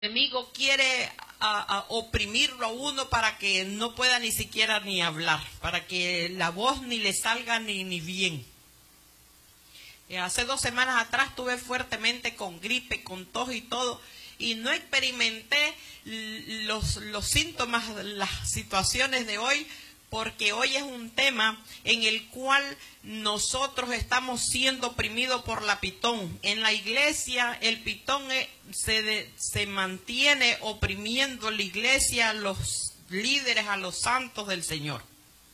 enemigo quiere oprimirlo a uno para que no pueda ni siquiera ni hablar, para que la voz ni le salga ni bien. Hace 2 semanas atrás estuve fuertemente con gripe, con tos y todo, y no experimenté los síntomas, las situaciones de hoy, porque hoy es un tema en el cual nosotros estamos siendo oprimidos por la pitón. En la iglesia el pitón se mantiene oprimiendo la iglesia, a los líderes, a los santos del Señor.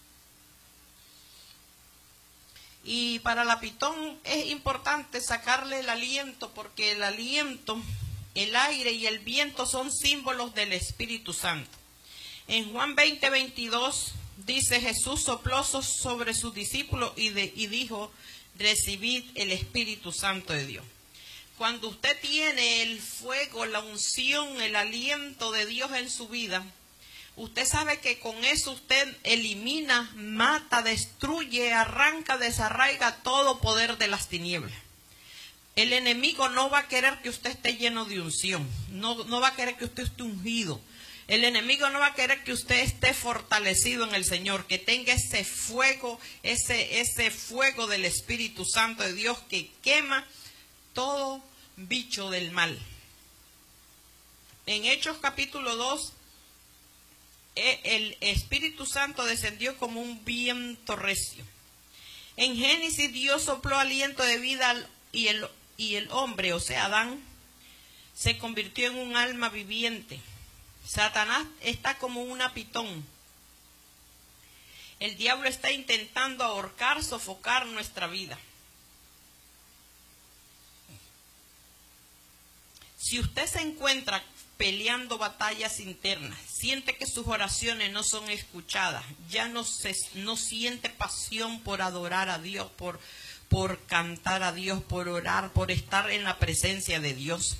Y para la pitón es importante sacarle el aliento, porque el aliento, el aire y el viento son símbolos del Espíritu Santo. En Juan 20:22 dice: Jesús sopló sobre sus discípulos y dijo: recibid el Espíritu Santo de Dios. Cuando usted tiene el fuego, la unción, el aliento de Dios en su vida, usted sabe que con eso usted elimina, mata, destruye, arranca, desarraiga todo poder de las tinieblas. El enemigo no va a querer que usted esté lleno de unción, no va a querer que usted esté ungido. El enemigo no va a querer que usted esté fortalecido en el Señor, que tenga ese fuego, ese fuego del Espíritu Santo de Dios que quema todo bicho del mal. En Hechos capítulo 2, el Espíritu Santo descendió como un viento recio. En Génesis, Dios sopló aliento de vida y el hombre, o sea, Adán, se convirtió en un alma viviente. Satanás está como una pitón. El diablo está intentando ahorcar, sofocar nuestra vida. Si usted se encuentra peleando batallas internas, siente que sus oraciones no son escuchadas, ya no siente pasión por adorar a Dios, por cantar a Dios, por orar, por estar en la presencia de Dios,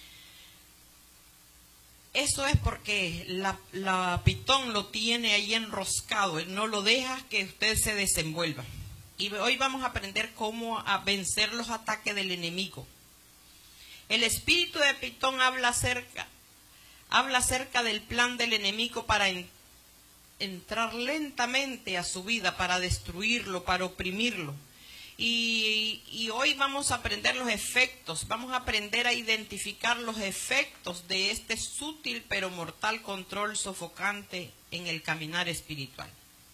eso es porque la pitón lo tiene ahí enroscado, él no lo deja que usted se desenvuelva. Y hoy vamos a aprender cómo a vencer los ataques del enemigo. El espíritu de pitón habla acerca del plan del enemigo para entrar lentamente a su vida, para destruirlo, para oprimirlo. Y hoy vamos a aprender los efectos, vamos a aprender a identificar los efectos de este sutil pero mortal control sofocante en el caminar espiritual.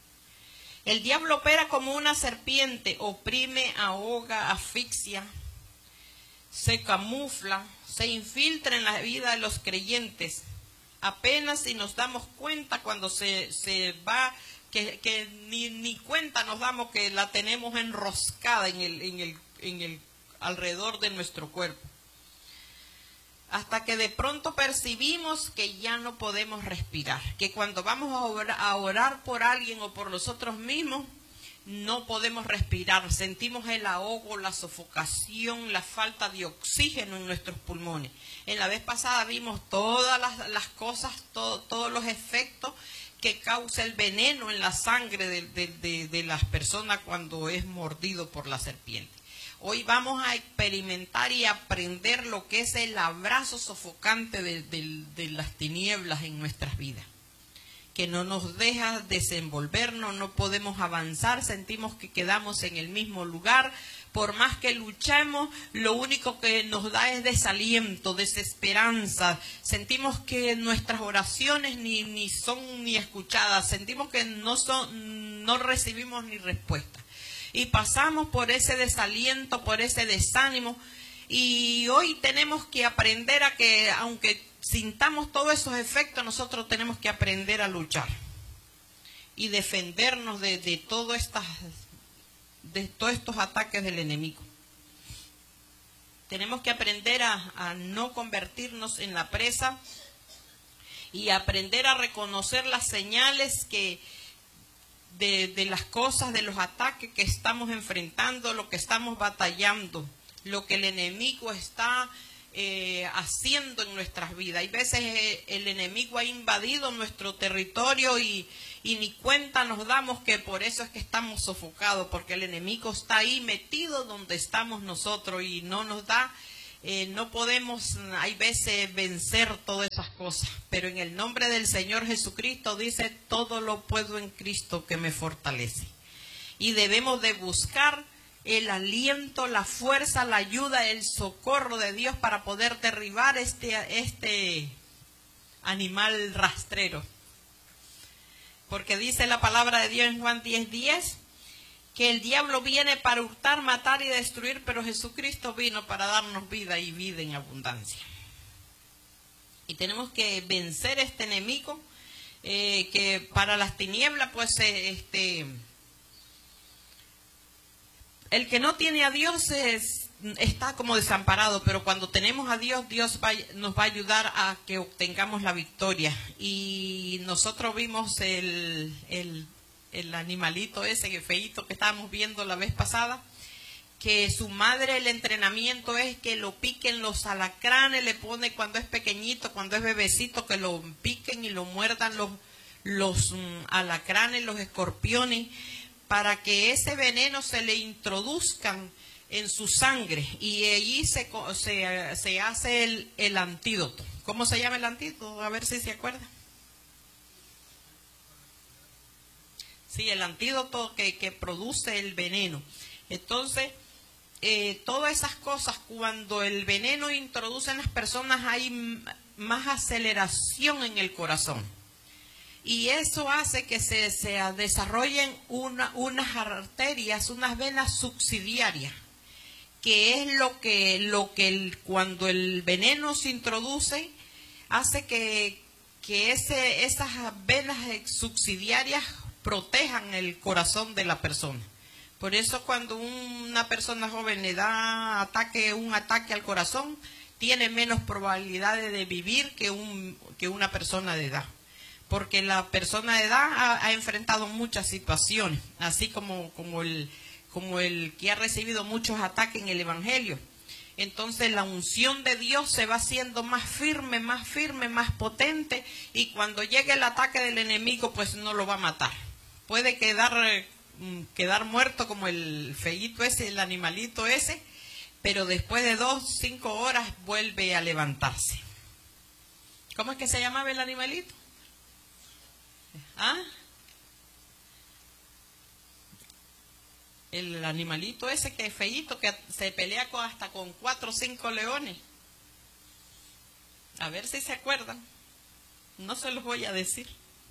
El diablo opera como una serpiente, oprime, ahoga, asfixia, se camufla, se infiltra en la vida de los creyentes. Apenas si nos damos cuenta cuando se va, que ni cuenta nos damos que la tenemos enroscada alrededor de nuestro cuerpo. Hasta que de pronto percibimos que ya no podemos respirar, que cuando vamos a orar por alguien o por nosotros mismos, no podemos respirar, sentimos el ahogo, la sofocación, la falta de oxígeno en nuestros pulmones. En la vez pasada vimos todas las cosas, todos los efectos que causa el veneno en la sangre de las personas cuando es mordido por la serpiente. Hoy vamos a experimentar y aprender lo que es el abrazo sofocante de las tinieblas en nuestras vidas, que no nos deja desenvolvernos, no podemos avanzar, sentimos que quedamos en el mismo lugar. Por más que luchemos, lo único que nos da es desaliento, desesperanza. Sentimos que nuestras oraciones ni son ni escuchadas, sentimos que no recibimos ni respuesta. Y pasamos por ese desaliento, por ese desánimo. Y hoy tenemos que aprender a que, aunque sintamos todos esos efectos, nosotros tenemos que aprender a luchar y defendernos de todos estos ataques del enemigo. Tenemos que aprender a no convertirnos en la presa y aprender a reconocer las señales de las cosas, de los ataques que estamos enfrentando, lo que estamos batallando, lo que el enemigo está haciendo en nuestras vidas. Hay veces el enemigo ha invadido nuestro territorio y ni cuenta nos damos que por eso es que estamos sofocados, porque el enemigo está ahí metido donde estamos nosotros y no nos da no podemos, hay veces, vencer todas esas cosas, pero en el nombre del Señor Jesucristo dice, todo lo puedo en Cristo que me fortalece. Y debemos de buscar el aliento, la fuerza, la ayuda, el socorro de Dios para poder derribar este animal rastrero. Porque dice la palabra de Dios en Juan 10:10, que el diablo viene para hurtar, matar y destruir, pero Jesucristo vino para darnos vida y vida en abundancia. Y tenemos que vencer este enemigo, que para las tinieblas, pues, el que no tiene a Dios está como desamparado, pero cuando tenemos a Dios, Dios nos va a ayudar a que obtengamos la victoria. Y nosotros vimos el animalito ese que feíto que estábamos viendo la vez pasada, que su madre, el entrenamiento es que lo piquen los alacranes, le pone cuando es pequeñito, cuando es bebecito, que lo piquen y lo muerdan los alacranes, los escorpiones, para que ese veneno se le introduzcan en su sangre, y allí se hace el antídoto. ¿Cómo se llama el antídoto? A ver si se acuerda. Sí, el antídoto que produce el veneno. Entonces, todas esas cosas, cuando el veneno introduce en las personas, hay más aceleración en el corazón. Y eso hace que se desarrollen unas arterias, unas venas subsidiarias, que es lo que cuando el veneno se introduce, hace que esas venas subsidiarias protejan el corazón de la persona. Por eso cuando una persona joven le da un ataque al corazón, tiene menos probabilidades de vivir que una persona de edad. Porque la persona de edad ha enfrentado muchas situaciones, así como el que ha recibido muchos ataques en el Evangelio. Entonces la unción de Dios se va haciendo más firme, más potente, y cuando llegue el ataque del enemigo, pues no lo va a matar. Puede quedar muerto como el feíto ese, el animalito ese, pero después de 5 horas vuelve a levantarse. ¿Cómo es que se llamaba el animalito? ¿Ah? El animalito ese que es feíto, que se pelea hasta con 4 o 5 leones. A ver si se acuerdan. No se los voy a decir.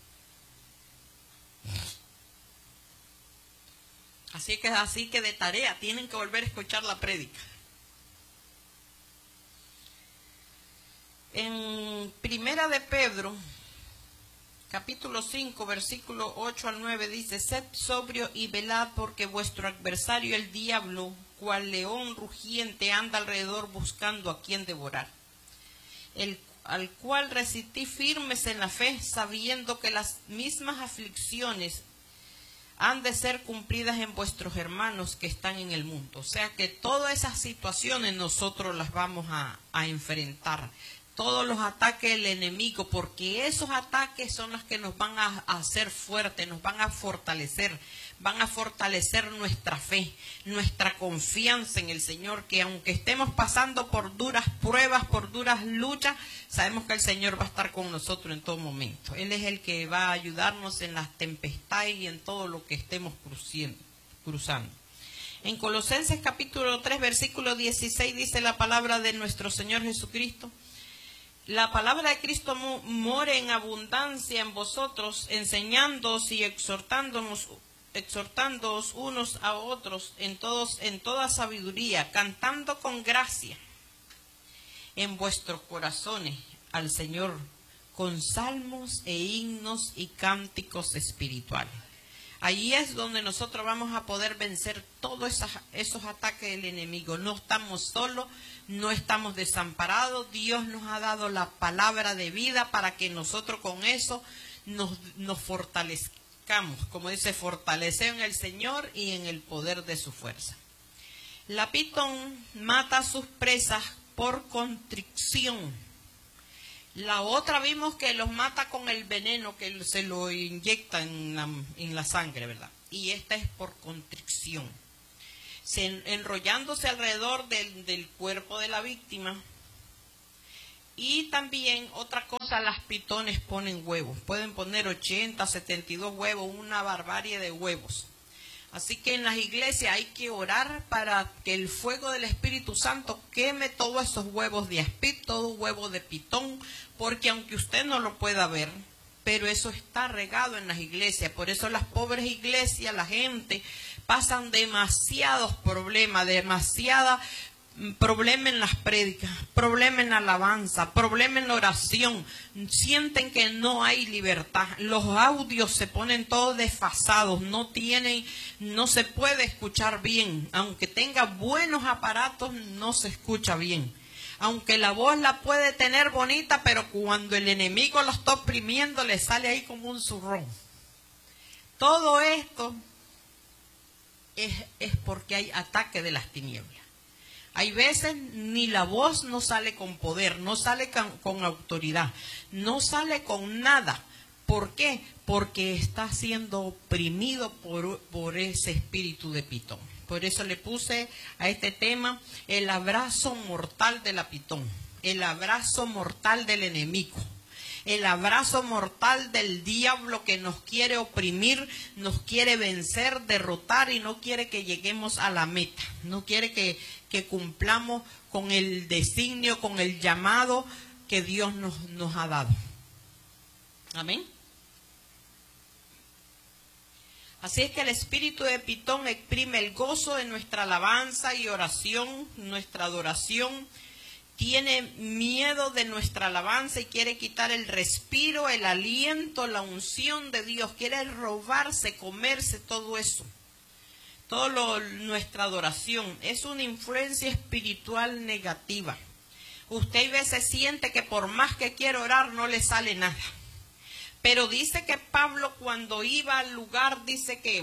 Así que de tarea tienen que volver a escuchar la prédica. En Primera de Pedro, capítulo 5, versículo 8 al 9, dice: sed sobrio y velad, porque vuestro adversario el diablo, cual león rugiente, anda alrededor buscando a quien devorar. Al cual resistí firmes en la fe, sabiendo que las mismas aflicciones han de ser cumplidas en vuestros hermanos que están en el mundo. O sea que todas esas situaciones nosotros las vamos a enfrentar. Todos los ataques del enemigo, porque esos ataques son los que nos van a hacer fuertes, nos van a fortalecer nuestra fe, nuestra confianza en el Señor, que aunque estemos pasando por duras pruebas, por duras luchas, sabemos que el Señor va a estar con nosotros en todo momento. Él es el que va a ayudarnos en las tempestades y en todo lo que estemos cruzando. En Colosenses capítulo 3, versículo 16, dice la palabra de nuestro Señor Jesucristo: la palabra de Cristo more en abundancia en vosotros, enseñándoos y exhortándoos unos a otros en toda sabiduría, cantando con gracia en vuestros corazones al Señor, con salmos e himnos y cánticos espirituales. Ahí es donde nosotros vamos a poder vencer todos esos ataques del enemigo. No estamos solos, no estamos desamparados. Dios nos ha dado la palabra de vida para que nosotros con eso nos fortalezcamos. Como dice, fortalecer en el Señor y en el poder de su fuerza. La pitón mata a sus presas por constricción. La otra vimos que los mata con el veneno que se lo inyecta en la sangre, ¿verdad? Y esta es por constricción. enrollándose alrededor del cuerpo de la víctima. Y también otra cosa, las pitones ponen huevos, pueden poner 80, 72 huevos, una barbarie de huevos. Así que en las iglesias hay que orar para que el fuego del Espíritu Santo queme todos esos huevos de aspid, todo huevo de pitón, porque aunque usted no lo pueda ver, pero eso está regado en las iglesias. Por eso las pobres iglesias, la gente, pasan demasiados problemas, problema en las prédicas, problema en la alabanza, problema en la oración. Sienten que no hay libertad. Los audios se ponen todos desfasados, no se puede escuchar bien. Aunque tenga buenos aparatos, no se escucha bien. Aunque la voz la puede tener bonita, pero cuando el enemigo lo está oprimiendo, le sale ahí como un zurrón. Todo esto es porque hay ataque de las tinieblas. Hay veces ni la voz no sale con poder, no sale con autoridad, no sale con nada. ¿Por qué? Porque está siendo oprimido por ese espíritu de pitón. Por eso le puse a este tema el abrazo mortal de la pitón, el abrazo mortal del enemigo, el abrazo mortal del diablo que nos quiere oprimir, nos quiere vencer, derrotar y no quiere que lleguemos a la meta, no quiere que cumplamos con el designio, con el llamado que Dios nos ha dado. Amén. Así es que el espíritu de pitón exprime el gozo de nuestra alabanza y oración, nuestra adoración. Tiene miedo de nuestra alabanza y quiere quitar el respiro, el aliento, la unción de Dios. Quiere robarse, comerse todo eso. Nuestra adoración es una influencia espiritual negativa. Usted a veces siente que por más que quiere orar no le sale nada. Pero dice que Pablo cuando iba al lugar, dice que,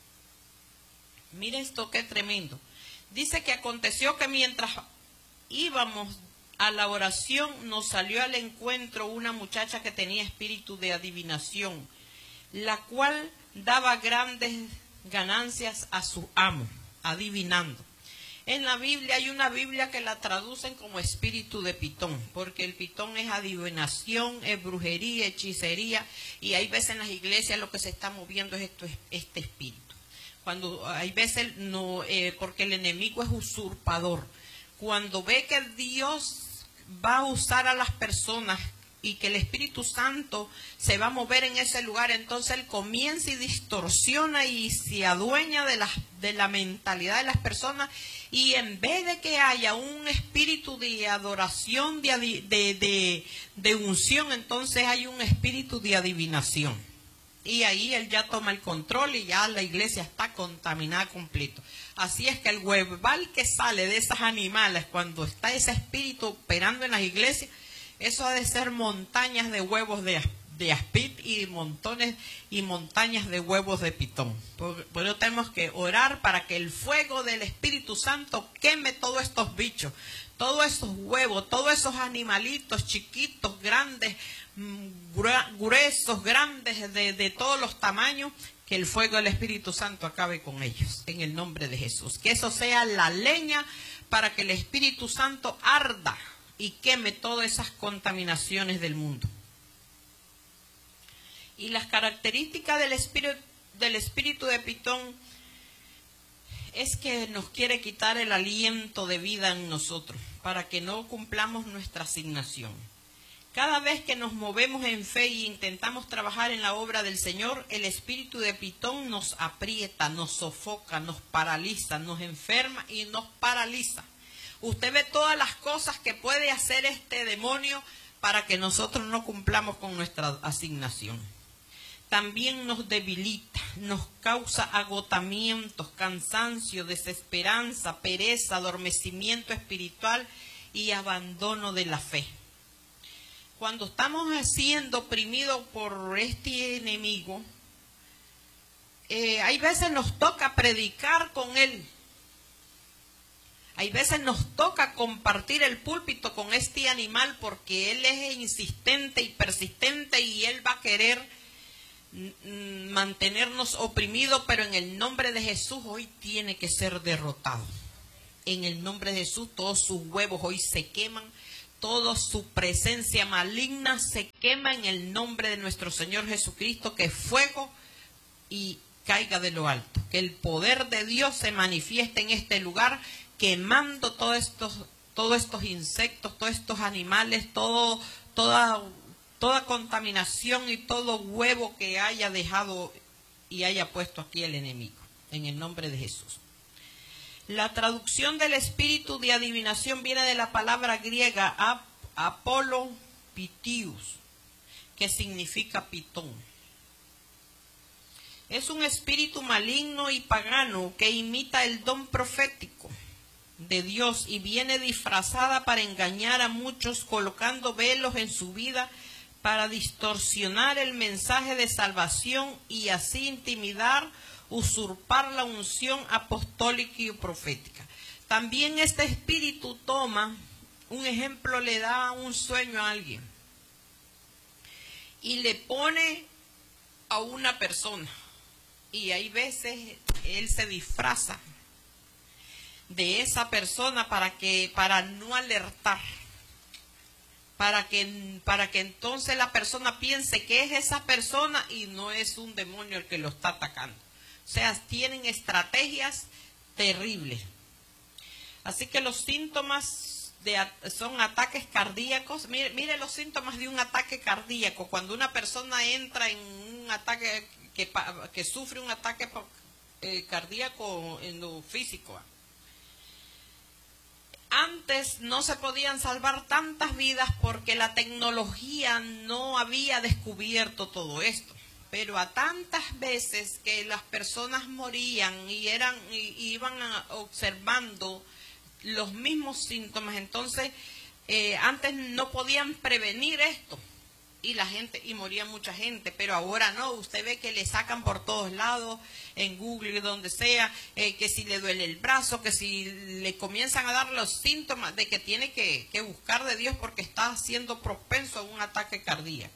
mire esto qué tremendo, dice que aconteció que mientras íbamos a la oración nos salió al encuentro una muchacha que tenía espíritu de adivinación, la cual daba grandes ganancias a su amo, adivinando. En la Biblia hay una Biblia que la traducen como espíritu de pitón, porque el pitón es adivinación, es brujería, hechicería, y hay veces en las iglesias lo que se está moviendo es este espíritu. Cuando hay veces no, porque el enemigo es usurpador. Cuando ve que Dios va a usar a las personas y que el Espíritu Santo se va a mover en ese lugar, entonces él comienza y distorsiona y se adueña de la mentalidad de las personas, y en vez de que haya un espíritu de adoración, de unción, entonces hay un espíritu de adivinación. Y ahí él ya toma el control y ya la iglesia está contaminada completo. Así es que el hueval que sale de esos animales cuando está ese espíritu operando en las iglesias, eso ha de ser montañas de huevos de aspid y montones y montañas de huevos de pitón. Por eso tenemos que orar para que el fuego del Espíritu Santo queme todos estos bichos, todos esos huevos, todos esos animalitos chiquitos, grandes, gruesos, grandes, de todos los tamaños, que el fuego del Espíritu Santo acabe con ellos, en el nombre de Jesús. Que eso sea la leña para que el Espíritu Santo arda y queme todas esas contaminaciones del mundo. Y las características del espíritu de pitón es que nos quiere quitar el aliento de vida en nosotros, para que no cumplamos nuestra asignación. Cada vez que nos movemos en fe y intentamos trabajar en la obra del Señor, el espíritu de pitón nos aprieta, nos sofoca, nos paraliza, nos enferma y nos paraliza. Usted ve todas las cosas que puede hacer este demonio para que nosotros no cumplamos con nuestra asignación. También nos debilita, nos causa agotamientos, cansancio, desesperanza, pereza, adormecimiento espiritual y abandono de la fe. Cuando estamos siendo oprimidos por este enemigo, hay veces nos toca predicar con él. Hay veces nos toca compartir el púlpito con este animal porque él es insistente y persistente y él va a querer mantenernos oprimidos, pero en el nombre de Jesús hoy tiene que ser derrotado. En el nombre de Jesús todos sus huevos hoy se queman, toda su presencia maligna se quema en el nombre de nuestro Señor Jesucristo, que fuego y caiga de lo alto, que el poder de Dios se manifieste en este lugar, quemando todos estos insectos, todos estos animales, toda contaminación y todo huevo que haya dejado y haya puesto aquí el enemigo, en el nombre de Jesús. La traducción del espíritu de adivinación viene de la palabra griega Apolo Pitius, que significa pitón. Es un espíritu maligno y pagano que imita el don profético de Dios y viene disfrazada para engañar a muchos, colocando velos en su vida para distorsionar el mensaje de salvación y así intimidar, usurpar la unción apostólica y profética. También este espíritu toma, un ejemplo, le da un sueño a alguien y le pone a una persona. Y hay veces él se disfraza de esa persona para no alertar, para que entonces la persona piense que es esa persona y no es un demonio el que lo está atacando. O sea, tienen estrategias terribles. Así que los síntomas son ataques cardíacos. Mire los síntomas de un ataque cardíaco. Cuando una persona entra en un ataque que sufre un ataque cardíaco en lo físico. Antes no se podían salvar tantas vidas porque la tecnología no había descubierto todo esto. Pero a tantas veces que las personas morían y iban observando los mismos síntomas, entonces antes no podían prevenir esto. Y moría mucha gente, pero ahora no, usted ve que le sacan por todos lados, en Google, donde sea, que si le duele el brazo, que si le comienzan a dar los síntomas de que tiene que buscar de Dios porque está siendo propenso a un ataque cardíaco.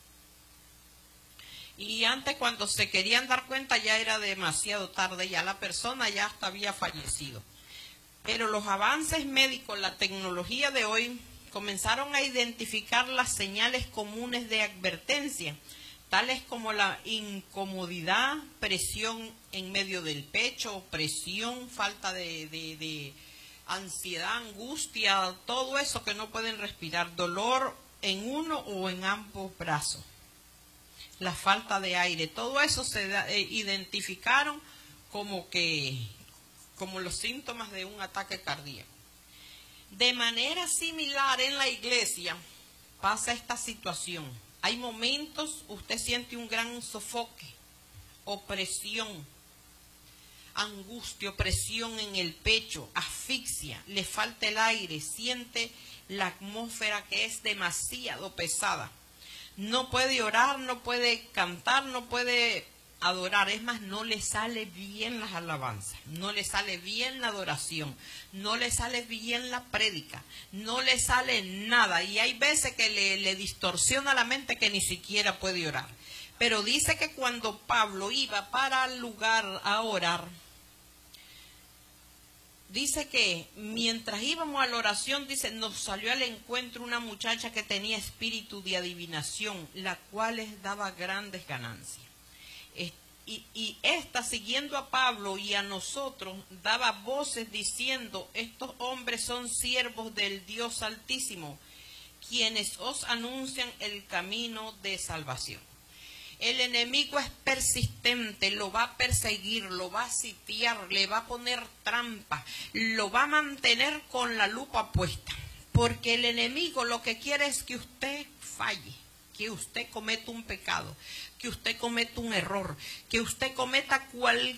Y antes, cuando se querían dar cuenta, ya era demasiado tarde, ya la persona ya hasta había fallecido. Pero los avances médicos, la tecnología de hoy, comenzaron a identificar las señales comunes de advertencia, tales como la incomodidad, presión en medio del pecho, presión, falta de ansiedad, angustia, todo eso que no pueden respirar, dolor en uno o en ambos brazos, la falta de aire, todo eso se identificaron como los síntomas de un ataque cardíaco. De manera similar en la iglesia pasa esta situación. Hay momentos, usted siente un gran sofoque, opresión, angustia, opresión en el pecho, asfixia, le falta el aire, siente la atmósfera que es demasiado pesada. No puede orar, no puede cantar, no puede adorar, es más, no le sale bien las alabanzas, no le sale bien la adoración, no le sale bien la prédica, no le sale nada, y hay veces que le distorsiona la mente que ni siquiera puede orar. Pero dice que cuando Pablo iba para el lugar a orar, dice que mientras íbamos a la oración, dice, nos salió al encuentro una muchacha que tenía espíritu de adivinación, la cual les daba grandes ganancias. Y esta, siguiendo a Pablo y a nosotros, daba voces diciendo, estos hombres son siervos del Dios Altísimo, quienes os anuncian el camino de salvación. El enemigo es persistente, lo va a perseguir, lo va a sitiar, le va a poner trampa, lo va a mantener con la lupa puesta, porque el enemigo lo que quiere es que usted falle, que usted cometa un pecado, que usted cometa un error, que usted cometa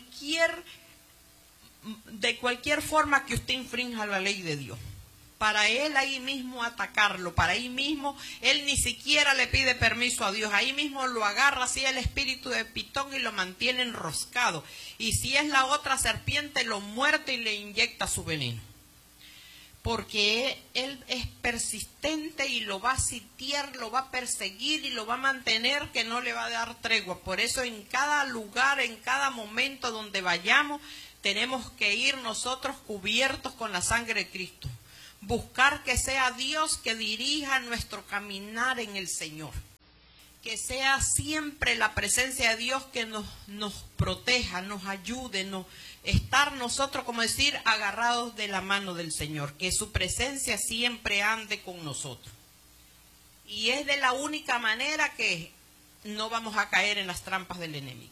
de cualquier forma que usted infrinja la ley de Dios. Para él ahí mismo atacarlo, para ahí mismo, él ni siquiera le pide permiso a Dios, ahí mismo lo agarra así el espíritu de Pitón y lo mantiene enroscado. Y si es la otra serpiente, lo muerde y le inyecta su veneno. porque Él es persistente y lo va a sitiar, lo va a perseguir y lo va a mantener, que no le va a dar tregua. Por eso en cada lugar, en cada momento donde vayamos, tenemos que ir nosotros cubiertos con la sangre de Cristo. Buscar que sea Dios que dirija nuestro caminar en el Señor. Que sea siempre la presencia de Dios que nos proteja, nos ayude, estar nosotros, como decir, agarrados de la mano del Señor. Que su presencia siempre ande con nosotros. Y es de la única manera que no vamos a caer en las trampas del enemigo.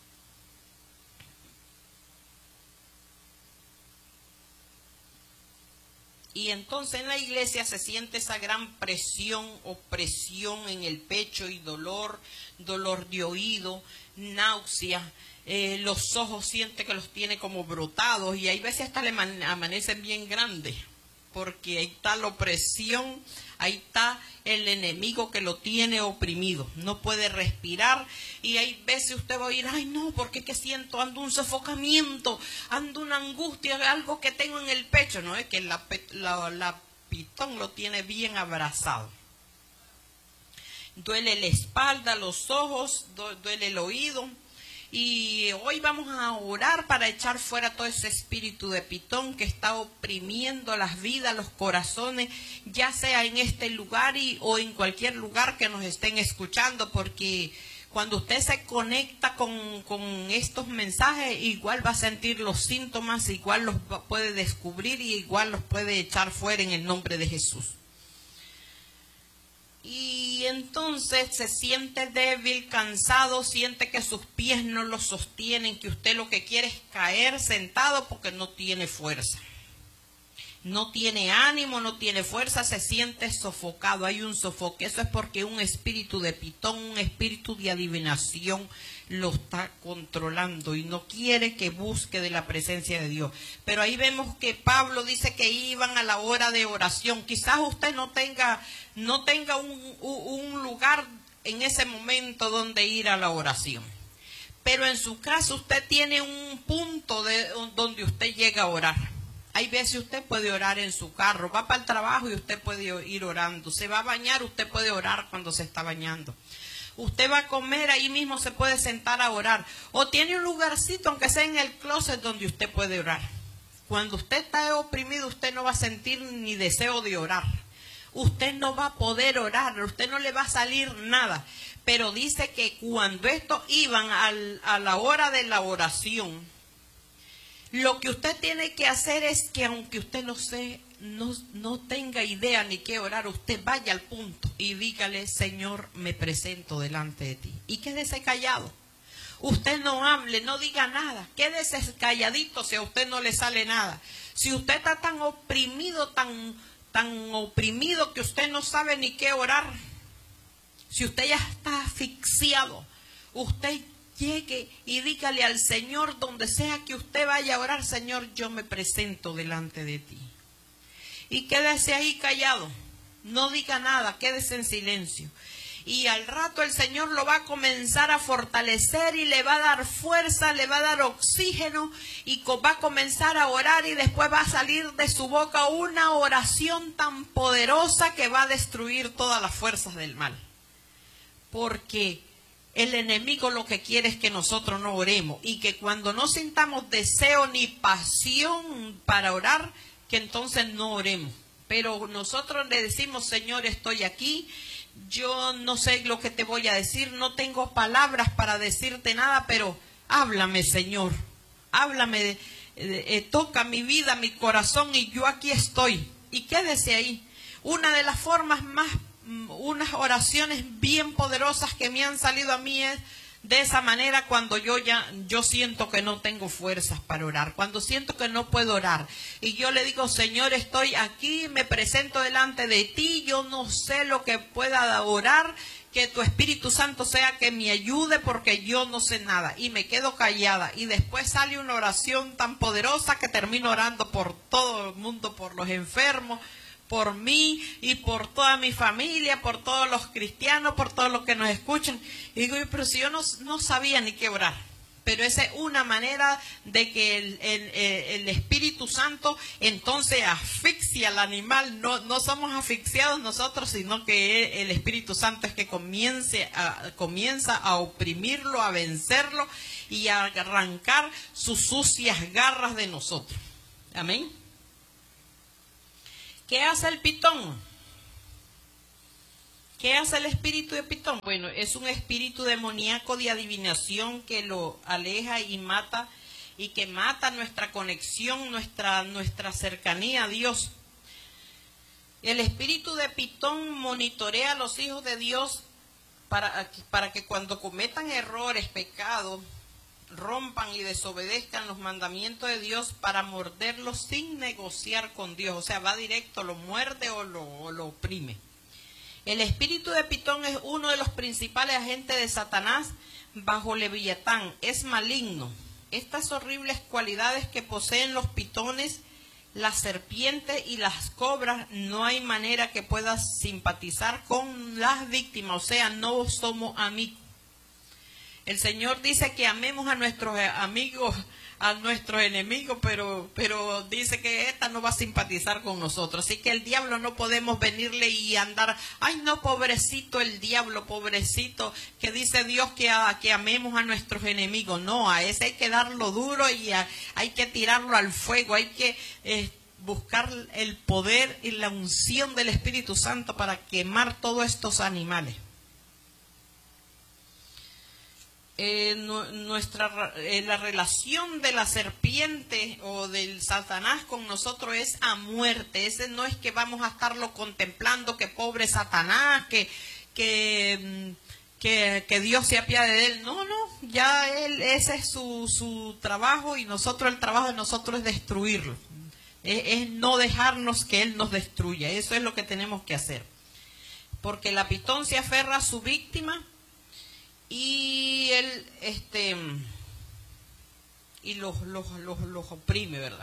Y entonces en la iglesia se siente esa gran presión, opresión en el pecho y dolor de oído, náusea, los ojos siente que los tiene como brotados y hay veces hasta le amanecen bien grandes, porque ahí está la opresión, ahí está el enemigo que lo tiene oprimido, no puede respirar y hay veces usted va a oír, ay no, porque que siento, ando un sofocamiento, ando una angustia, algo que tengo en el pecho, no es que la pitón lo tiene bien abrazado. Duele la espalda, los ojos, duele el oído. Y hoy vamos a orar para echar fuera todo ese espíritu de pitón que está oprimiendo las vidas, los corazones, ya sea en este lugar o en cualquier lugar que nos estén escuchando, porque cuando usted se conecta con estos mensajes, igual va a sentir los síntomas, igual los puede descubrir y igual los puede echar fuera en el nombre de Jesús. Y entonces se siente débil, cansado, siente que sus pies no lo sostienen, que usted lo que quiere es caer sentado porque no tiene fuerza. No tiene ánimo, no tiene fuerza, se siente sofocado, hay un sofoque. Eso es porque un espíritu de pitón, un espíritu de adivinación lo está controlando y no quiere que busque de la presencia de Dios. Pero ahí vemos que Pablo dice que iban a la hora de oración. Quizás usted no tenga un lugar en ese momento donde ir a la oración. Pero en su caso usted tiene un punto donde usted llega a orar. Hay veces usted puede orar en su carro, va para el trabajo y usted puede ir orando. Se va a bañar, usted puede orar cuando se está bañando. Usted va a comer, ahí mismo se puede sentar a orar. O tiene un lugarcito, aunque sea en el closet, donde usted puede orar. Cuando usted está oprimido, usted no va a sentir ni deseo de orar. Usted no va a poder orar, usted no le va a salir nada. Pero dice que cuando estos iban a la hora de la oración, lo que usted tiene que hacer es que aunque usted no tenga idea ni qué orar, usted vaya al punto y dígale, Señor, me presento delante de ti. Y quédese callado. Usted no hable, no diga nada. Quédese calladito si a usted no le sale nada. Si usted está tan oprimido, tan oprimido que usted no sabe ni qué orar, si usted ya está asfixiado, usted llegue y dígale al Señor, donde sea que usted vaya a orar, Señor, yo me presento delante de ti. Y quédese ahí callado, no diga nada, quédese en silencio. Y al rato el Señor lo va a comenzar a fortalecer y le va a dar fuerza, le va a dar oxígeno y va a comenzar a orar y después va a salir de su boca una oración tan poderosa que va a destruir todas las fuerzas del mal. Porque el enemigo lo que quiere es que nosotros no oremos y que cuando no sintamos deseo ni pasión para orar, que entonces no oremos. Pero nosotros le decimos, Señor, estoy aquí, yo no sé lo que te voy a decir, no tengo palabras para decirte nada, pero háblame, Señor, háblame, toca mi vida, mi corazón y yo aquí estoy. Y quédese ahí. Una de las formas unas oraciones bien poderosas que me han salido a mí es de esa manera cuando yo siento que no tengo fuerzas para orar, cuando siento que no puedo orar y yo le digo, Señor, estoy aquí, me presento delante de ti, yo no sé lo que pueda orar, que tu Espíritu Santo sea que me ayude porque yo no sé nada, y me quedo callada y después sale una oración tan poderosa que termino orando por todo el mundo, por los enfermos, por mí y por toda mi familia, por todos los cristianos, por todos los que nos escuchan. Y digo, pero si yo no sabía ni qué orar, pero esa es una manera de que el Espíritu Santo entonces asfixia al animal. No somos asfixiados nosotros, sino que el Espíritu Santo es que comienza a oprimirlo, a vencerlo y a arrancar sus sucias garras de nosotros. Amén. ¿Qué hace el pitón? ¿Qué hace el espíritu de pitón? Bueno, es un espíritu demoníaco de adivinación que lo aleja y mata, y que mata nuestra conexión, nuestra cercanía a Dios. El espíritu de pitón monitorea a los hijos de Dios para que cuando cometan errores, pecados, rompan y desobedezcan los mandamientos de Dios, para morderlos sin negociar con Dios. O sea, va directo, lo muerde o lo oprime. El espíritu de pitón es uno de los principales agentes de Satanás bajo Leviatán. Es maligno. Estas horribles cualidades que poseen los pitones, las serpientes y las cobras, no hay manera que puedas simpatizar con las víctimas. O sea, no somos amigos. El Señor dice que amemos a nuestros amigos, a nuestros enemigos, pero dice que esta no va a simpatizar con nosotros. Así que el diablo no podemos venirle y andar, ay no, pobrecito el diablo, pobrecito, que dice Dios que amemos a nuestros enemigos. No, a ese hay que darlo duro y hay que tirarlo al fuego, hay que buscar el poder y la unción del Espíritu Santo para quemar todos estos animales. La relación de la serpiente o del Satanás con nosotros es a muerte. Ese no es que vamos a estarlo contemplando, que pobre Satanás, que Dios se apiade de él. No, ya ese es su trabajo, y el trabajo de nosotros es destruirlo. Es no dejarnos que él nos destruya. Eso es lo que tenemos que hacer. Porque la pitón se aferra a su víctima, y él los oprime, ¿verdad?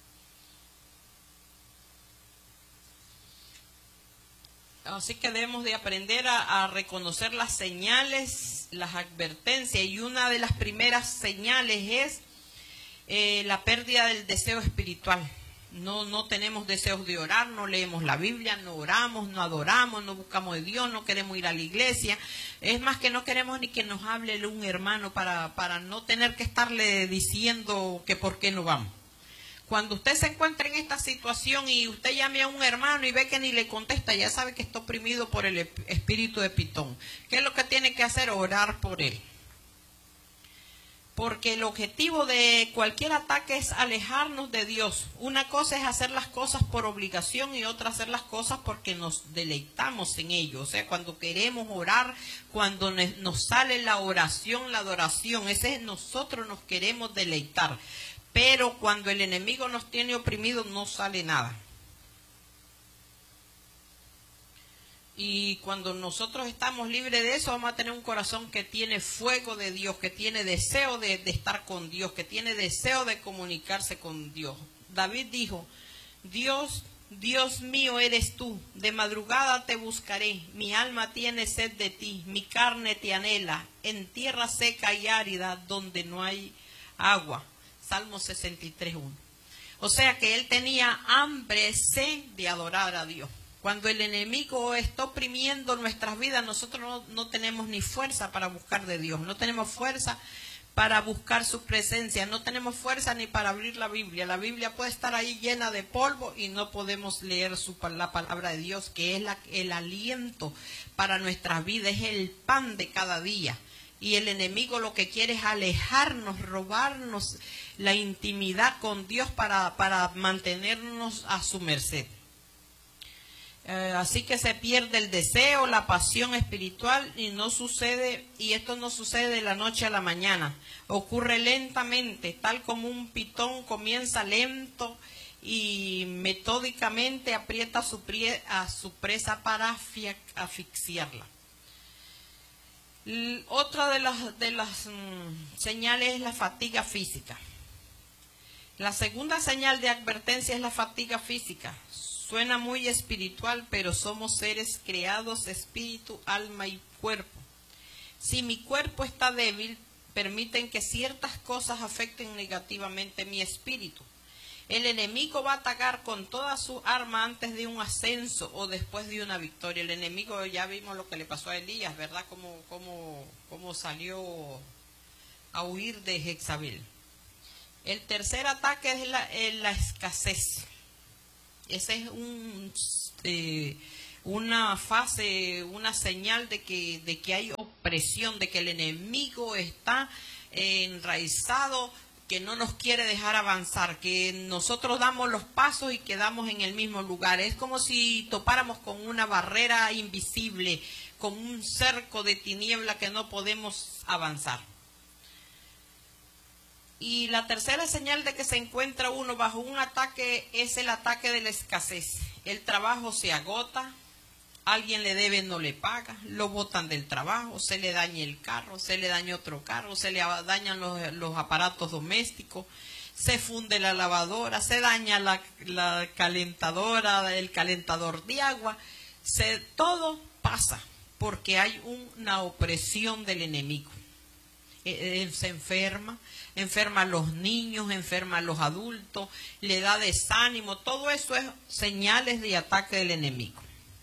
Así que debemos de aprender a reconocer las señales, las advertencias, y una de las primeras señales es la pérdida del deseo espiritual. No tenemos deseos de orar, no leemos la Biblia, no oramos, no adoramos, no buscamos de Dios, no queremos ir a la iglesia. Es más, que no queremos ni que nos hable un hermano para no tener que estarle diciendo que por qué no vamos. Cuando usted se encuentra en esta situación y usted llame a un hermano y ve que ni le contesta, ya sabe que está oprimido por el espíritu de pitón. ¿Qué es lo que tiene que hacer? Orar por él. Porque el objetivo de cualquier ataque es alejarnos de Dios. Una cosa es hacer las cosas por obligación, y otra hacer las cosas porque nos deleitamos en ello. O sea, cuando queremos orar, cuando nos sale la oración, la adoración, ese es nosotros nos queremos deleitar. Pero cuando el enemigo nos tiene oprimidos, no sale nada. Y cuando nosotros estamos libres de eso, vamos a tener un corazón que tiene fuego de Dios, que tiene deseo de estar con Dios, que tiene deseo de comunicarse con Dios. David dijo, Dios mío eres tú, de madrugada te buscaré, mi alma tiene sed de ti, mi carne te anhela, en tierra seca y árida donde no hay agua. Salmo 63:1. O sea que él tenía hambre, sed de adorar a Dios. Cuando el enemigo está oprimiendo nuestras vidas, nosotros no tenemos ni fuerza para buscar de Dios, no tenemos fuerza para buscar su presencia, no tenemos fuerza ni para abrir la Biblia. La Biblia puede estar ahí llena de polvo y no podemos leer la palabra de Dios, que es el aliento para nuestras vidas, es el pan de cada día. Y el enemigo lo que quiere es alejarnos, robarnos la intimidad con Dios para mantenernos a su merced. Así que se pierde el deseo, la pasión espiritual, y esto no sucede de la noche a la mañana. Ocurre lentamente, tal como un pitón comienza lento y metódicamente aprieta a su presa para asfixiarla. Otra de las señales es la fatiga física. La segunda señal de advertencia es la fatiga física. Suena muy espiritual, pero somos seres creados espíritu, alma y cuerpo. Si mi cuerpo está débil, permiten que ciertas cosas afecten negativamente mi espíritu. El enemigo va a atacar con toda su arma antes de un ascenso o después de una victoria. El enemigo, ya vimos lo que le pasó a Elías, ¿verdad? Cómo salió a huir de Jezabel. El tercer ataque es la escasez. Ese es una fase, una señal de que hay opresión, de que el enemigo está enraizado, que no nos quiere dejar avanzar, que nosotros damos los pasos y quedamos en el mismo lugar. Es como si topáramos con una barrera invisible, con un cerco de tiniebla que no podemos avanzar. Y la tercera señal de que se encuentra uno bajo un ataque es el ataque de la escasez. El trabajo se agota, alguien le debe, no le paga, lo botan del trabajo, se le daña el carro, se le daña otro carro, se le dañan los aparatos domésticos, se funde la lavadora, se daña la calentadora, el calentador de agua, todo pasa porque hay una opresión del enemigo. Se enferma a los niños, enferma a los adultos, le da desánimo, todo eso es señales de ataque del enemigo.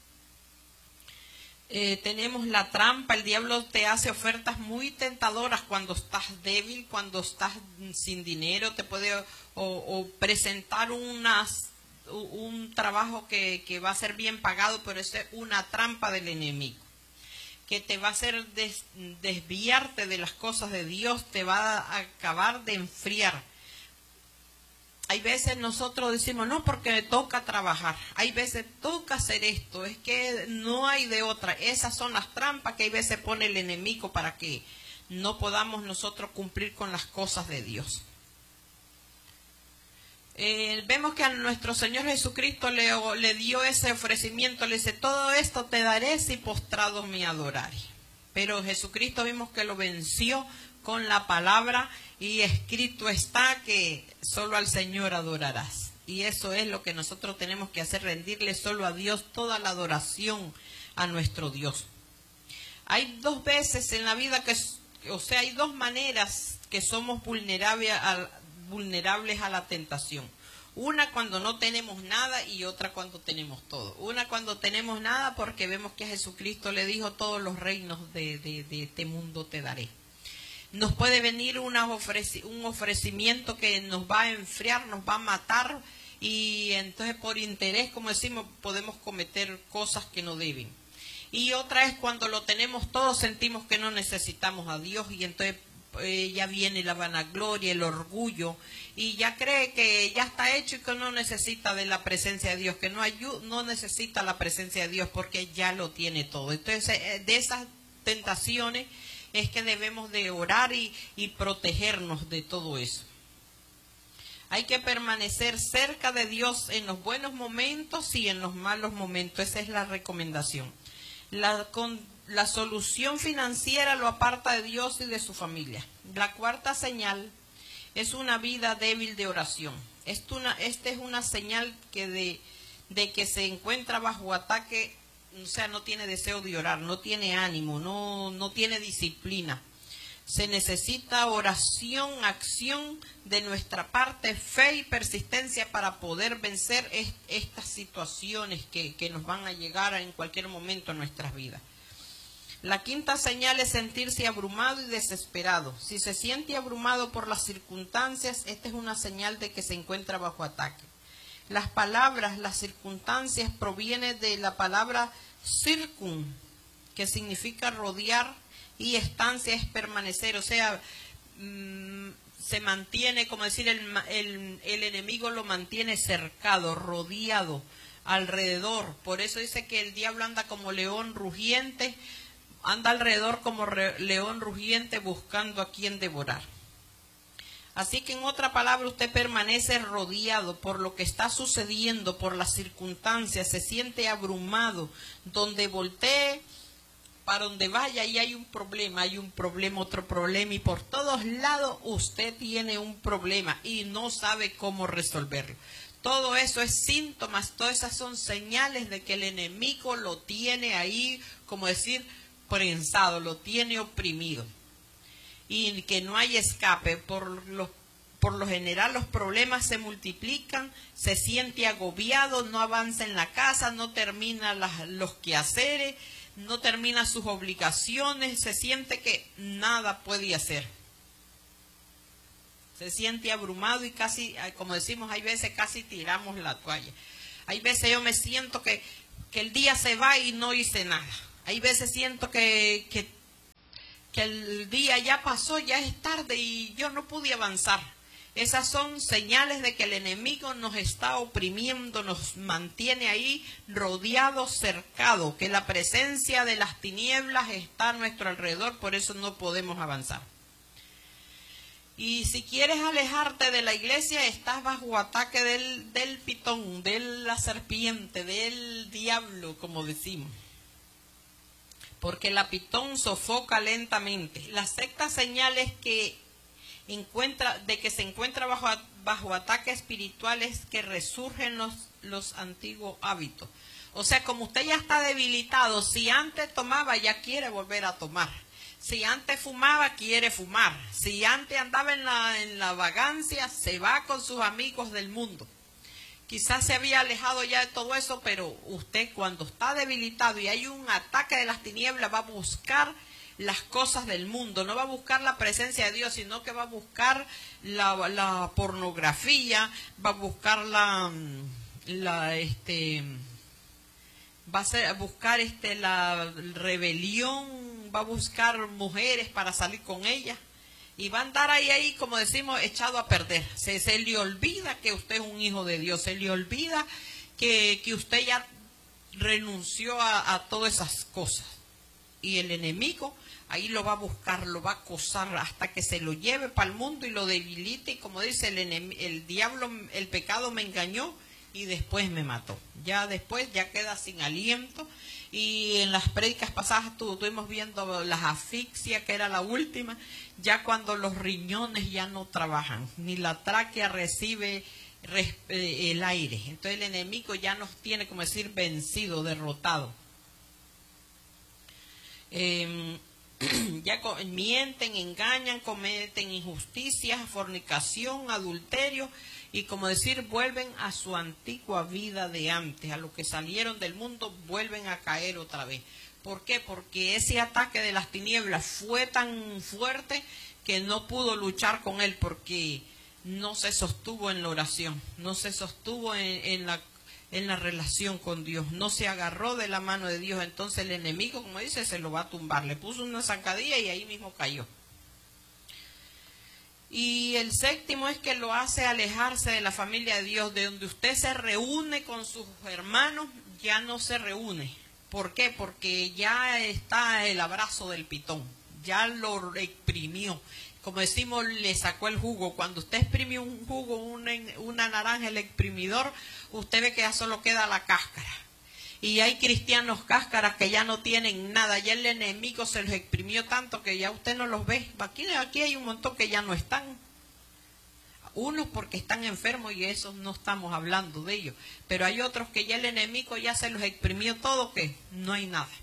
Tenemos la trampa, el diablo te hace ofertas muy tentadoras cuando estás débil, cuando estás sin dinero, te puede o presentar un trabajo que va a ser bien pagado, pero es una trampa del enemigo, que te va a hacer desviarte de las cosas de Dios, te va a acabar de enfriar. Hay veces nosotros decimos, no, porque me toca trabajar. Hay veces toca hacer esto, es que no hay de otra. Esas son las trampas que hay veces pone el enemigo para que no podamos nosotros cumplir con las cosas de Dios. Vemos que a nuestro Señor Jesucristo le dio ese ofrecimiento, le dice, todo esto te daré si postrado me adorare. Pero Jesucristo vimos que lo venció con la palabra, y escrito está que solo al Señor adorarás. Y eso es lo que nosotros tenemos que hacer, rendirle solo a Dios toda la adoración a nuestro Dios. Hay dos veces en la vida hay dos maneras que somos vulnerables a la tentación. Una cuando no tenemos nada y otra cuando tenemos todo. Una cuando tenemos nada porque vemos que Jesucristo le dijo, todos los reinos de este mundo te daré. Nos puede venir un ofrecimiento que nos va a enfriar, nos va a matar, y entonces por interés, como decimos, podemos cometer cosas que no deben. Y otra es cuando lo tenemos todo, sentimos que no necesitamos a Dios, y entonces ya viene la vanagloria, el orgullo, y ya cree que ya está hecho y que no necesita de la presencia de Dios, que no necesita la presencia de Dios porque ya lo tiene todo. Entonces, de esas tentaciones es que debemos de orar y protegernos de todo eso. Hay que permanecer cerca de Dios en los buenos momentos y en los malos momentos. Esa es la recomendación. La solución financiera lo aparta de Dios y de su familia. La cuarta señal es una vida débil de oración. Esta es una señal de que se encuentra bajo ataque. O sea, no tiene deseo de orar, no tiene ánimo, no tiene disciplina. Se necesita oración, acción de nuestra parte, fe y persistencia para poder vencer estas situaciones que nos van a llegar en cualquier momento en nuestras vidas. La quinta señal es sentirse abrumado y desesperado. Si se siente abrumado por las circunstancias, esta es una señal de que se encuentra bajo ataque. Las palabras, las circunstancias provienen de la palabra circum, que significa rodear, y estancia es permanecer, o sea, se mantiene, como decir, el enemigo lo mantiene cercado, rodeado, alrededor. Por eso dice que el diablo anda como león rugiente, anda alrededor como león rugiente buscando a quien devorar. Así que en otra palabra, usted permanece rodeado por lo que está sucediendo, por las circunstancias, se siente abrumado, donde voltee, para donde vaya y hay un problema, otro problema, y por todos lados usted tiene un problema y no sabe cómo resolverlo. Todo eso es síntomas, todas esas son señales de que el enemigo lo tiene ahí, como decir, prensado, lo tiene oprimido. y que no hay escape. Por lo general los problemas se multiplican, se siente agobiado, no avanza en la casa, no termina los quehaceres, no termina sus obligaciones, se siente que nada puede hacer. Se siente abrumado y casi, como decimos, hay veces casi tiramos la toalla. Hay veces yo me siento que el día se va y no hice nada. Hay veces siento que el día ya pasó, ya es tarde y yo no pude avanzar. Esas son señales de que el enemigo nos está oprimiendo, nos mantiene ahí rodeados, cercados, que la presencia de las tinieblas está a nuestro alrededor, por eso no podemos avanzar. Y si quieres alejarte de la iglesia, estás bajo ataque del pitón, de la serpiente, del diablo, como decimos. Porque la pitón sofoca lentamente. La sexta señal es que se encuentra bajo ataque espiritual es que resurgen los antiguos hábitos. O sea, como usted ya está debilitado, si antes tomaba, ya quiere volver a tomar. Si antes fumaba, quiere fumar. Si antes andaba en la vagancia, se va con sus amigos del mundo. Quizás se había alejado ya de todo eso, pero usted cuando está debilitado y hay un ataque de las tinieblas, va a buscar las cosas del mundo. No va a buscar la presencia de Dios, sino que va a buscar la pornografía, va a buscar buscar la rebelión, va a buscar mujeres para salir con ellas y va a andar ahí como decimos, echado a perder. Se le olvida que usted es un hijo de Dios, se le olvida que usted ya renunció a todas esas cosas. Y el enemigo ahí lo va a buscar, lo va a acosar hasta que se lo lleve para el mundo y lo debilite. Y como dice el diablo, el pecado me engañó y después me mató. Ya después ya queda sin aliento. Y en las prédicas pasadas estuvimos viendo las asfixias, que era la última, ya cuando los riñones ya no trabajan, ni la tráquea recibe el aire. Entonces el enemigo ya nos tiene, como decir, vencido, derrotado. Ya mienten, engañan, cometen injusticias, fornicación, adulterio, y como decir, vuelven a su antigua vida de antes, a lo que salieron del mundo, vuelven a caer otra vez. ¿Por qué? Porque ese ataque de las tinieblas fue tan fuerte que no pudo luchar con él, porque no se sostuvo en la oración, no se sostuvo en la relación con Dios, no se agarró de la mano de Dios. Entonces el enemigo, como dice, se lo va a tumbar. Le puso una zancadilla y ahí mismo cayó. Y el séptimo es que lo hace alejarse de la familia de Dios. De donde usted se reúne con sus hermanos, ya no se reúne. ¿Por qué? Porque ya está el abrazo del pitón, ya lo exprimió. Como decimos, le sacó el jugo. Cuando usted exprime un jugo, una naranja, el exprimidor, usted ve que ya solo queda la cáscara. Y hay cristianos cáscaras que ya no tienen nada. Ya el enemigo se los exprimió tanto que ya usted no los ve. Aquí hay un montón que ya no están. Unos porque están enfermos y esos no estamos hablando de ellos. Pero hay otros que ya el enemigo ya se los exprimió todo, que no hay nada.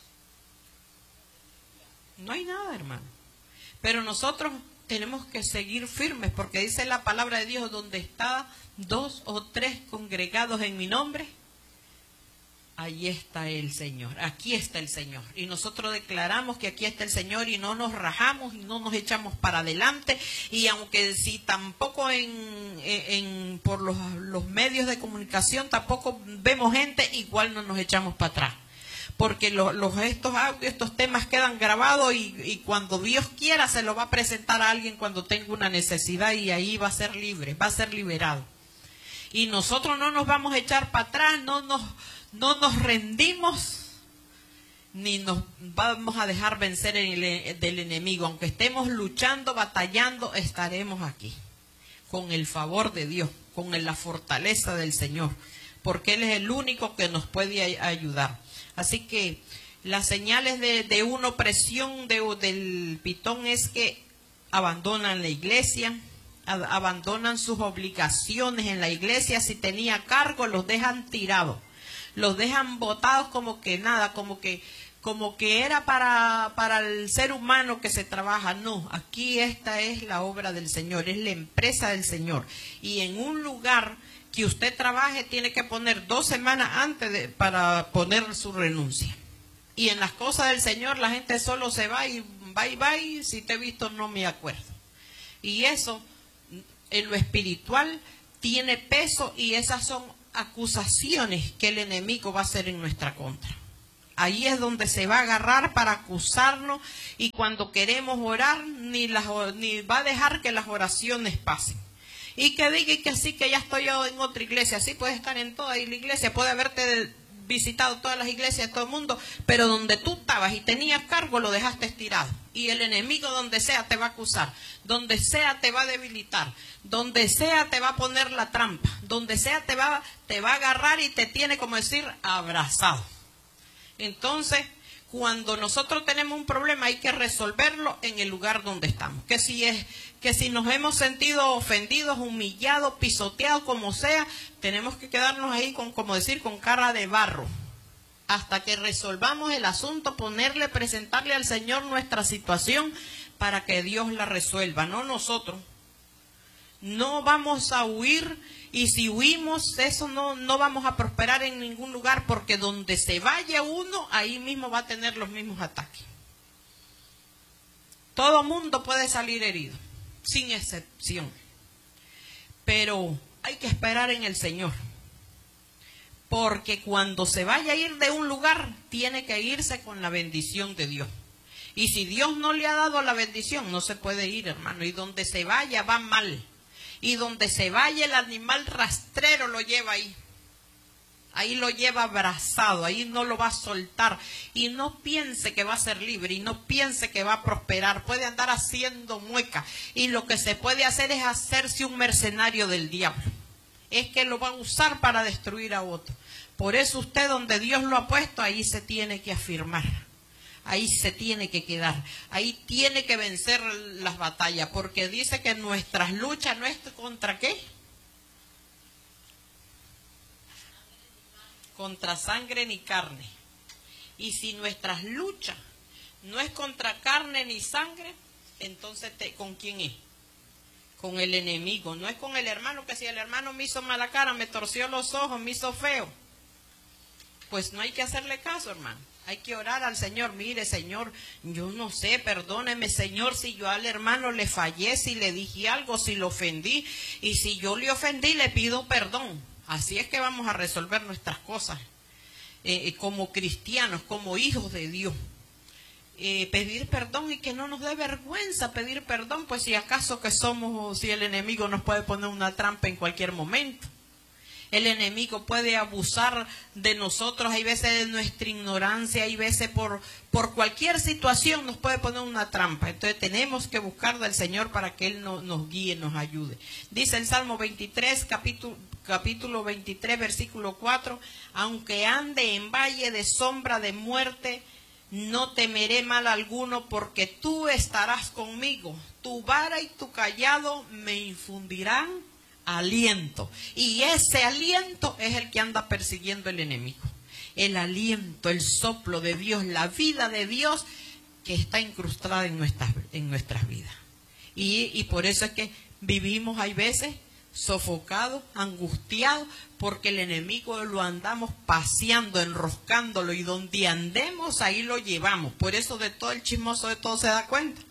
No hay nada, hermano. Pero nosotros tenemos que seguir firmes, porque dice la palabra de Dios, donde está 2 o 3 congregados en mi nombre, ahí está el Señor, aquí está el Señor. Y nosotros declaramos que aquí está el Señor y no nos rajamos y no nos echamos para adelante. Y aunque si tampoco por los medios de comunicación tampoco vemos gente, igual no nos echamos para atrás. Porque estos audios, estos temas quedan grabados y cuando Dios quiera se lo va a presentar a alguien cuando tenga una necesidad, y ahí va a ser libre, va a ser liberado. Y nosotros no nos vamos a echar para atrás, no nos rendimos, ni nos vamos a dejar vencer del enemigo. Aunque estemos luchando, batallando, estaremos aquí con el favor de Dios, con la fortaleza del Señor, porque Él es el único que nos puede ayudar. Así que las señales de una opresión del pitón es que abandonan la iglesia, abandonan sus obligaciones en la iglesia. Si tenía cargo, los dejan tirados, los dejan botados como que nada, como que como que era para el ser humano que se trabaja. No, aquí esta es la obra del Señor, es la empresa del Señor. Y en un lugar que usted trabaje tiene que poner 2 semanas antes para poner su renuncia. Y en las cosas del Señor la gente solo se va y bye, si te he visto no me acuerdo. Y eso en lo espiritual tiene peso, y esas son acusaciones que el enemigo va a hacer en nuestra contra. Ahí es donde se va a agarrar para acusarnos, y cuando queremos orar ni va a dejar que las oraciones pasen. Y que diga que sí, que ya estoy yo en otra iglesia. Sí, puedes estar en toda la iglesia, puede haberte visitado todas las iglesias de todo el mundo, pero donde tú estabas y tenías cargo lo dejaste estirado. Y el enemigo donde sea te va a acusar, donde sea te va a debilitar, donde sea te va a poner la trampa, donde sea te va a agarrar y te tiene, como decir, abrazado. Entonces, cuando nosotros tenemos un problema hay que resolverlo en el lugar donde estamos. Que si nos hemos sentido ofendidos, humillados, pisoteados, como sea, tenemos que quedarnos ahí con cara de barro. Hasta que resolvamos el asunto, presentarle al Señor nuestra situación para que Dios la resuelva, no nosotros. No vamos a huir, y si huimos, eso no vamos a prosperar en ningún lugar, porque donde se vaya uno, ahí mismo va a tener los mismos ataques. Todo mundo puede salir herido, sin excepción. Pero hay que esperar en el Señor. Porque cuando se vaya a ir de un lugar, tiene que irse con la bendición de Dios. Y si Dios no le ha dado la bendición, no se puede ir, hermano. Y donde se vaya, va mal. Y donde se vaya, el animal rastrero lo lleva ahí. Ahí lo lleva abrazado, ahí no lo va a soltar. Y no piense que va a ser libre, y no piense que va a prosperar. Puede andar haciendo mueca. Y lo que se puede hacer es hacerse un mercenario del diablo. Es que lo va a usar para destruir a otro. Por eso usted, donde Dios lo ha puesto, ahí se tiene que afirmar. Ahí se tiene que quedar. Ahí tiene que vencer las batallas. Porque dice que nuestras luchas no es contra ¿qué? Contra sangre ni carne. Y si nuestras luchas no es contra carne ni sangre, entonces ¿con quién es? Con el enemigo. No es con el hermano, que si el hermano me hizo mala cara, me torció los ojos, me hizo feo, pues no hay que hacerle caso, hermano. Hay que orar al Señor. Mire, Señor, yo no sé, perdóneme, Señor, si yo al hermano le fallé, si le dije algo, si lo ofendí. Y si yo le ofendí, le pido perdón. Así es que vamos a resolver nuestras cosas como cristianos, como hijos de Dios. Pedir perdón, y que no nos dé vergüenza pedir perdón, pues si acaso que somos, si el enemigo nos puede poner una trampa en cualquier momento. El enemigo puede abusar de nosotros, hay veces de nuestra ignorancia, hay veces por cualquier situación nos puede poner una trampa. Entonces tenemos que buscar del Señor para que Él nos guíe, nos ayude. Dice el Salmo 23, capítulo 23, versículo 4, aunque ande en valle de sombra de muerte, no temeré mal alguno, porque tú estarás conmigo. Tu vara y tu cayado me infundirán aliento. Y ese aliento es el que anda persiguiendo el enemigo. El aliento, el soplo de Dios, la vida de Dios que está incrustada en nuestras vidas. Y por eso es que vivimos, hay veces, sofocados, angustiados, porque el enemigo lo andamos paseando, enroscándolo, y donde andemos ahí lo llevamos. Por eso de todo el chismoso de todo se da cuenta.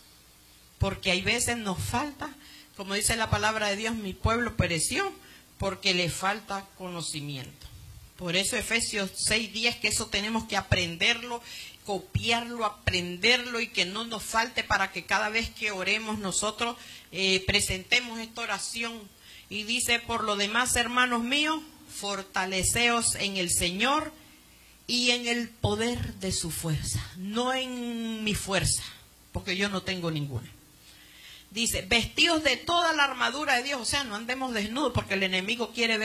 Porque hay veces nos falta, como dice la palabra de Dios, mi pueblo pereció porque le falta conocimiento. Por eso Efesios 6:10, que eso tenemos que aprenderlo, copiarlo, aprenderlo, y que no nos falte, para que cada vez que oremos nosotros presentemos esta oración. Y dice, por lo demás, hermanos míos, fortaleceos en el Señor y en el poder de su fuerza, no en mi fuerza, porque yo no tengo ninguna. Dice, vestidos de toda la armadura de Dios. O sea, no andemos desnudos, porque el enemigo quiere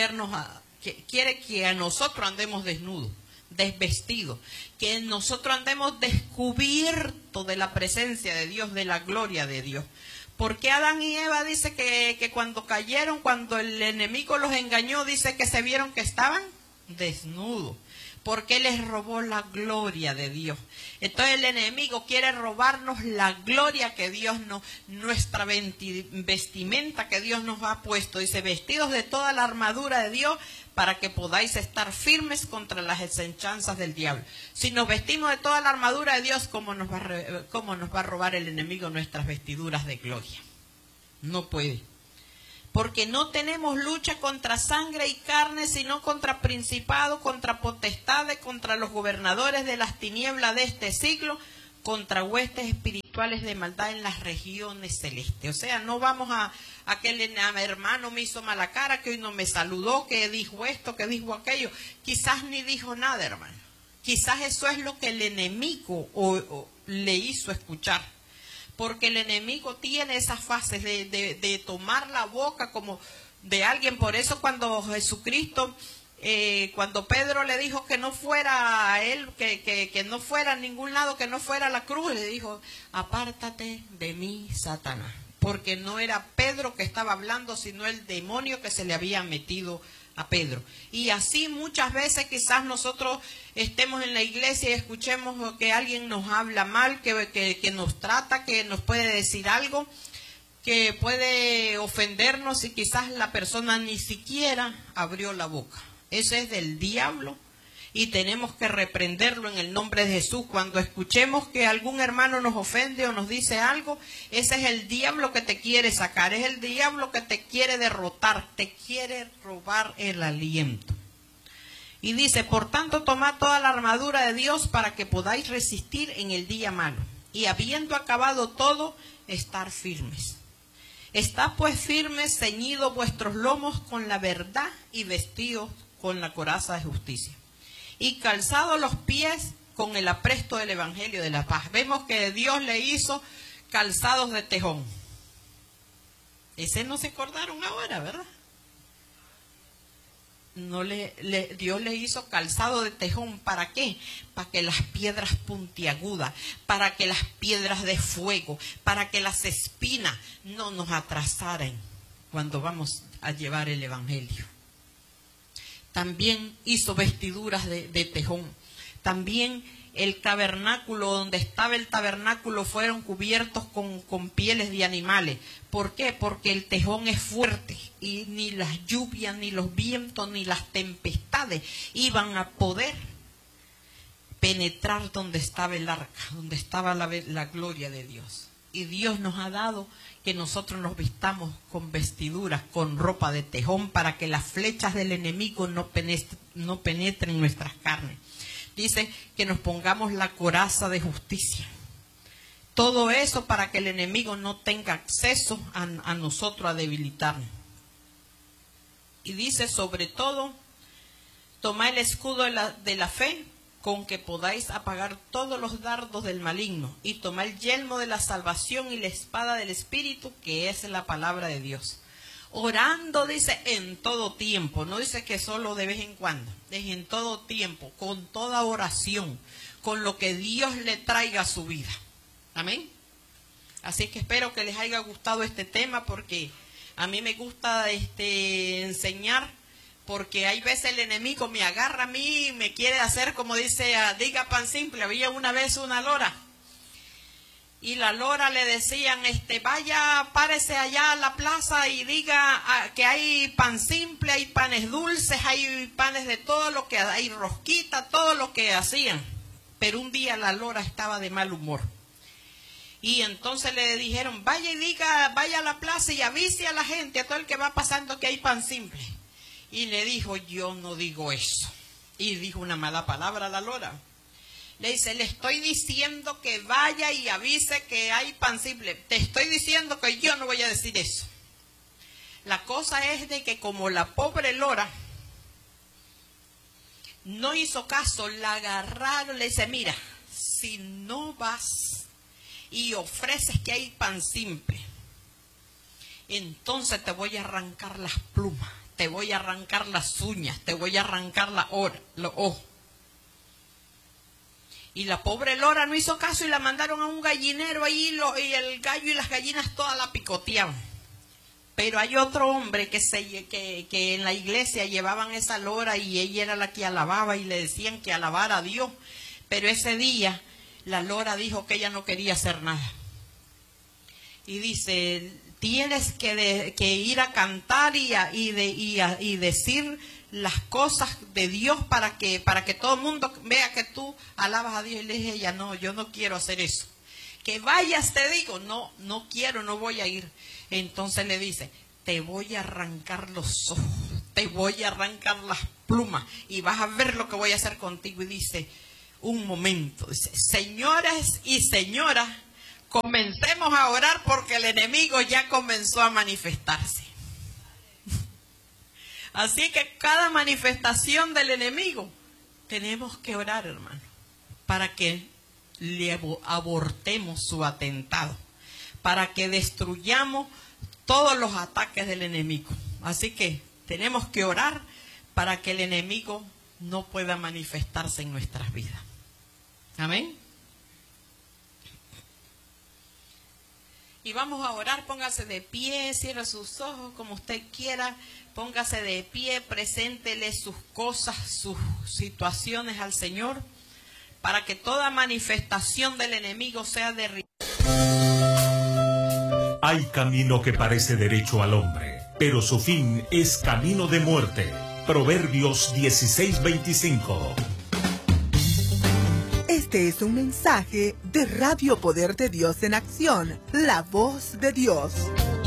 quiere que a nosotros andemos desnudos, desvestidos, que nosotros andemos descubiertos de la presencia de Dios, de la gloria de Dios. Porque Adán y Eva dice que cuando cayeron, cuando el enemigo los engañó, dice que se vieron que estaban desnudos. porque les robó la gloria de Dios. Entonces el enemigo quiere robarnos la gloria que Dios nos, nuestra vestimenta que Dios nos ha puesto. Dice, vestidos de toda la armadura de Dios para que podáis estar firmes contra las asechanzas del diablo. Si nos vestimos de toda la armadura de Dios, ¿cómo nos va a robar el enemigo nuestras vestiduras de gloria? No puede. Porque no tenemos lucha contra sangre y carne, sino contra principados, contra potestades, contra los gobernadores de las tinieblas de este siglo, contra huestes espirituales de maldad en las regiones celestes. O sea, no vamos a que el hermano me hizo mala cara, que hoy no me saludó, que dijo esto, que dijo aquello. Quizás ni dijo nada, hermano. Quizás eso es lo que el enemigo le hizo escuchar. Porque el enemigo tiene esas fases de tomar la boca como de alguien. Por eso cuando Jesucristo, cuando Pedro le dijo que no fuera a él, que no fuera a ningún lado, que no fuera a la cruz, le dijo, apártate de mí, Satanás. Porque no era Pedro que estaba hablando, sino el demonio que se le había metido a Pedro. Y así muchas veces quizás nosotros estemos en la iglesia y escuchemos que alguien nos habla mal, que nos trata, que nos puede decir algo, que puede ofendernos y quizás la persona ni siquiera abrió la boca. Ese es del diablo y tenemos que reprenderlo en el nombre de Jesús. Cuando escuchemos que algún hermano nos ofende o nos dice algo, ese es el diablo que te quiere sacar, es el diablo que te quiere derrotar, te quiere robar el aliento. Y dice, por tanto, tomad toda la armadura de Dios para que podáis resistir en el día malo. Y habiendo acabado todo, estar firmes. Estad pues firmes, ceñidos vuestros lomos con la verdad y vestidos con la coraza de justicia. Y calzados los pies con el apresto del evangelio de la paz. Vemos que Dios le hizo calzados de tejón. Ese no se acordaron ahora, ¿verdad? Dios le hizo calzado de tejón. ¿Para qué? Para que las piedras puntiagudas, para que las piedras de fuego, para que las espinas no nos atrasaran cuando vamos a llevar el evangelio. También hizo vestiduras de tejón. También el tabernáculo, donde estaba el tabernáculo, fueron cubiertos con pieles de animales. ¿Por qué? Porque el tejón es fuerte y ni las lluvias, ni los vientos, ni las tempestades iban a poder penetrar donde estaba el arca, donde estaba la gloria de Dios. Y Dios nos ha dado que nosotros nos vistamos con vestiduras, con ropa de tejón, para que las flechas del enemigo no penetren nuestras carnes. Dice que nos pongamos la coraza de justicia. Todo eso para que el enemigo no tenga acceso a nosotros, a debilitarnos. Y dice, sobre todo, tomad el escudo de la fe, con que podáis apagar todos los dardos del maligno, y tomad el yelmo de la salvación y la espada del Espíritu, que es la palabra de Dios. Orando, dice, en todo tiempo. No dice que solo de vez en cuando, es en todo tiempo, con toda oración, con lo que Dios le traiga a su vida. Amén. Así que espero que les haya gustado este tema, porque a mí me gusta enseñar, porque hay veces el enemigo me agarra a mí y me quiere hacer, como dice, diga pan simple. Había una vez una lora, y la lora le decían, vaya, párese allá a la plaza y diga que hay pan simple, hay panes dulces, hay panes de todo lo que hay, rosquita, todo lo que hacían. Pero un día la lora estaba de mal humor. Y entonces le dijeron, vaya y diga, vaya a la plaza y avise a la gente, a todo el que va pasando, que hay pan simple. Y le dijo, yo no digo eso. Y dijo una mala palabra a la lora. Le dice, le estoy diciendo que vaya y avise que hay pan simple. Te estoy diciendo que yo no voy a decir eso. La cosa es de que como la pobre lora no hizo caso, la agarraron, le dice, mira, si no vas y ofreces que hay pan simple, entonces te voy a arrancar las plumas, te voy a arrancar las uñas, te voy a arrancar los ojos. Y la pobre lora no hizo caso y la mandaron a un gallinero ahí, y el gallo y las gallinas todas la picoteaban. Pero hay otro hombre que en la iglesia llevaban esa lora y ella era la que alababa y le decían que alabara a Dios. Pero ese día la lora dijo que ella no quería hacer nada. Y dice, tienes que ir a cantar y decir las cosas de Dios para que todo el mundo vea que tú alabas a Dios. Y le dije a ella, no, yo no quiero hacer eso. Que vayas, te digo, no quiero, no voy a ir. Entonces le dice, te voy a arrancar los ojos, te voy a arrancar las plumas y vas a ver lo que voy a hacer contigo. Y dice, un momento, dice, señores y señoras, comencemos a orar porque el enemigo ya comenzó a manifestarse. Así que cada manifestación del enemigo tenemos que orar, hermano, para que le abortemos su atentado, para que destruyamos todos los ataques del enemigo. Así que tenemos que orar para que el enemigo no pueda manifestarse en nuestras vidas. Amén. Y vamos a orar, póngase de pie, cierre sus ojos como usted quiera, póngase de pie, preséntele sus cosas, sus situaciones al Señor, para que toda manifestación del enemigo sea derribada. Hay camino que parece derecho al hombre, pero su fin es camino de muerte. Proverbios 16:25. Este es un mensaje de Radio Poder de Dios en Acción, la voz de Dios.